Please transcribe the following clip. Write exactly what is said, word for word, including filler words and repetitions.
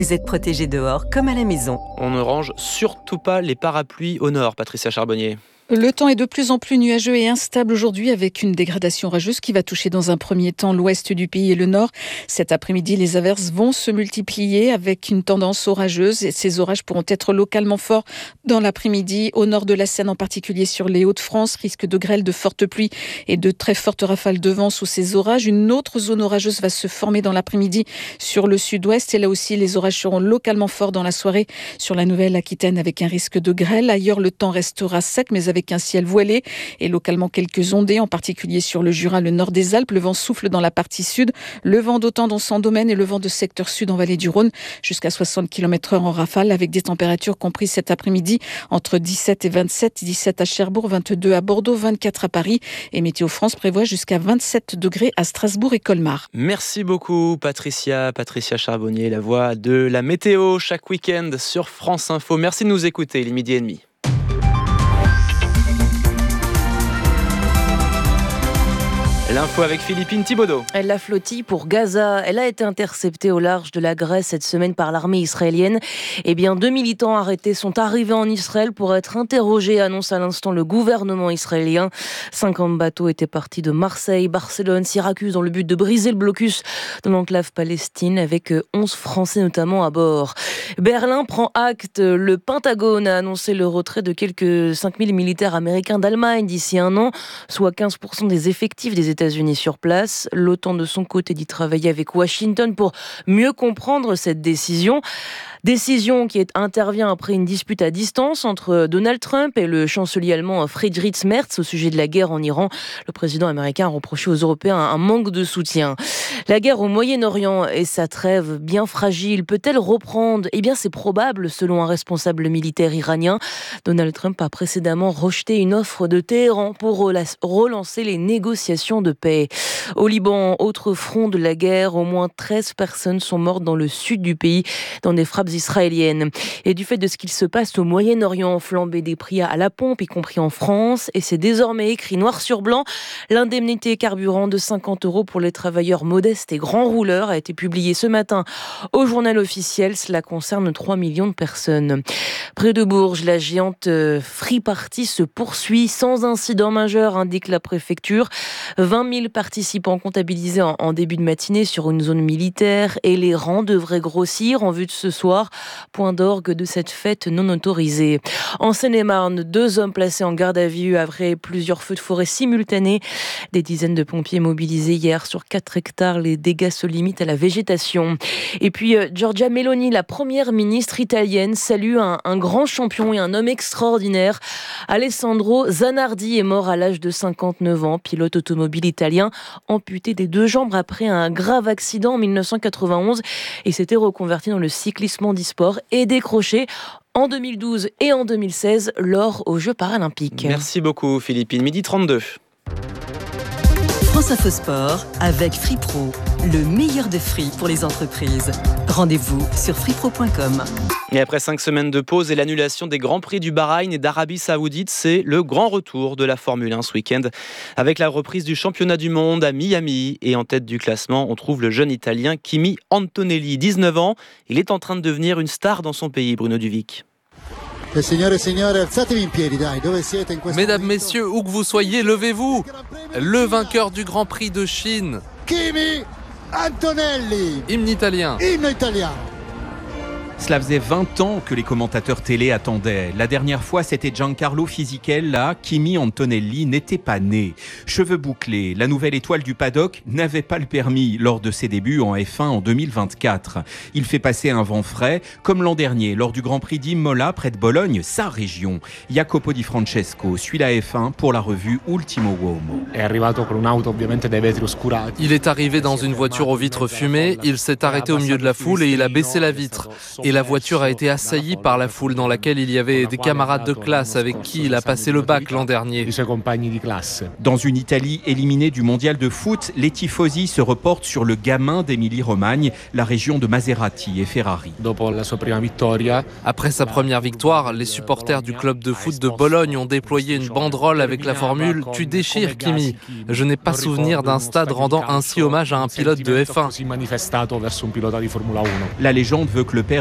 Vous êtes protégés dehors comme à la maison. On ne range surtout pas les parapluies au nord, Patricia Charbonnier. Le temps est de plus en plus nuageux et instable aujourd'hui avec une dégradation orageuse qui va toucher dans un premier temps l'ouest du pays et le nord. Cet après-midi, les averses vont se multiplier avec une tendance orageuse et ces orages pourront être localement forts dans l'après-midi au nord de la Seine, en particulier sur les Hauts-de-France. Risque de grêle, de fortes pluies et de très fortes rafales de vent sous ces orages. Une autre zone orageuse va se former dans l'après-midi sur le sud-ouest et là aussi les orages seront localement forts dans la soirée sur la Nouvelle-Aquitaine avec un risque de grêle. Ailleurs, le temps restera sec mais avec un ciel voilé et localement quelques ondées, en particulier sur le Jura, le nord des Alpes. Le vent souffle dans la partie sud, le vent d'autant dans son domaine et le vent de secteur sud en vallée du Rhône jusqu'à soixante kilomètres heure en rafale avec des températures comprises cet après-midi entre dix-sept et vingt-sept, dix-sept à Cherbourg, vingt-deux à Bordeaux, vingt-quatre à Paris et Météo France prévoit jusqu'à vingt-sept degrés à Strasbourg et Colmar. Merci beaucoup Patricia, Patricia Charbonnier, la voix de la météo chaque week-end sur France Info. Merci de nous écouter, il est midi et demi. L'info avec Philippine Thibaudot. La flottille pour Gaza, elle a été interceptée au large de la Grèce cette semaine par l'armée israélienne. Eh bien, deux militants arrêtés sont arrivés en Israël pour être interrogés, annonce à l'instant le gouvernement israélien. cinquante bateaux étaient partis de Marseille, Barcelone, Syracuse dans le but de briser le blocus de l'enclave palestine avec onze Français notamment à bord. Berlin prend acte. Le Pentagone a annoncé le retrait de quelques cinq mille militaires américains d'Allemagne d'ici un an, soit quinze pour cent des effectifs des États-Unis États-Unis sur place. L'OTAN de son côté dit travailler avec Washington pour mieux comprendre cette décision. Décision qui intervient après une dispute à distance entre Donald Trump et le chancelier allemand Friedrich Merz au sujet de la guerre en Iran. Le président américain a reproché aux Européens un manque de soutien. La guerre au Moyen-Orient et sa trêve bien fragile peut-elle reprendre ? Eh bien, c'est probable selon un responsable militaire iranien. Donald Trump a précédemment rejeté une offre de Téhéran pour relancer les négociations de paix. Au Liban, autre front de la guerre, au moins treize personnes sont mortes dans le sud du pays dans des frappes israéliennes. Et du fait de ce qu'il se passe au Moyen-Orient, flambée des prix à la pompe, y compris en France, et c'est désormais écrit noir sur blanc. L'indemnité carburant de cinquante euros pour les travailleurs modestes et grands rouleurs a été publiée ce matin au journal officiel. Cela concerne trois millions de personnes. Près de Bourges, la géante Free Party se poursuit sans incident majeur, indique la préfecture. vingt mille participants comptabilisés en, en début de matinée sur une zone militaire et les rangs devraient grossir en vue de ce soir. Point d'orgue de cette fête non autorisée. En Seine-et-Marne, deux hommes placés en garde à vue après plusieurs feux de forêt simultanés. Des dizaines de pompiers mobilisés hier sur quatre hectares. Les dégâts se limitent à la végétation. Et puis, euh, Giorgia Meloni, la première ministre italienne, salue un, un grand champion et un homme extraordinaire. Alessandro Zanardi est mort à l'âge de cinquante-neuf ans, pilote automobile italien, amputé des deux jambes après un grave accident en dix-neuf cent quatre-vingt-onze et s'était reconverti dans le cyclisme handisport et décroché en deux mille douze et en deux mille seize l'or aux Jeux paralympiques. Merci beaucoup Philippine, midi trente-deux. France Info Sport avec Free Pro, le meilleur de free pour les entreprises. Rendez-vous sur free pro point com. Et après cinq semaines de pause et l'annulation des Grands Prix du Bahreïn et d'Arabie Saoudite, c'est le grand retour de la Formule un ce week-end. Avec la reprise du championnat du monde à Miami et en tête du classement, on trouve le jeune Italien Kimi Antonelli, dix-neuf ans. Il est en train de devenir une star dans son pays, Bruno Duvic. Mesdames, messieurs, où que vous soyez, levez-vous. Le vainqueur du Grand Prix de Chine, Kimi Antonelli. Hymne italien. Hymne italien. Cela faisait vingt ans que les commentateurs télé attendaient. La dernière fois, c'était Giancarlo Fisichella. Kimi Antonelli n'était pas né. Cheveux bouclés, la nouvelle étoile du paddock n'avait pas le permis lors de ses débuts en F un en deux mille vingt-quatre. Il fait passer un vent frais, comme l'an dernier, lors du Grand Prix d'Imola, près de Bologne, sa région. Jacopo Di Francesco suit la F un pour la revue Ultimo Uomo. Il est arrivé dans une voiture aux vitres fumées, il s'est arrêté au milieu de la foule et il a baissé la vitre. Et et la voiture a été assaillie par la foule dans laquelle il y avait des camarades de classe avec qui il a passé le bac l'an dernier. Dans une Italie éliminée du mondial de foot, les tifosi se reportent sur le gamin d'Émilie-Romagne, la région de Maserati et Ferrari. Après sa première victoire, les supporters du club de foot de Bologne ont déployé une banderole avec la formule « Tu déchires, Kimi ». Je n'ai pas souvenir d'un stade rendant ainsi hommage à un pilote de F un. La légende veut que le père